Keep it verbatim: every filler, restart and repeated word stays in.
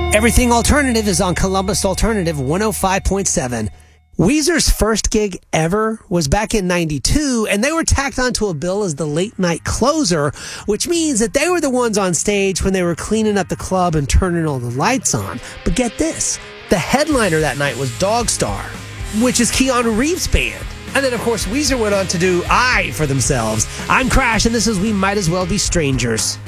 Everything Alternative is on Columbus Alternative one oh five point seven. Weezer's first gig ever was back in ninety-two, and they were tacked onto a bill as the late night closer, which means that they were the ones on stage when they were cleaning up the club and turning all the lights on. But get this, the headliner that night was Dogstar, which is Keanu Reeves' band. And then, of course, Weezer went on to do I for themselves. I'm Crash, and this is We Might As Well Be Strangers.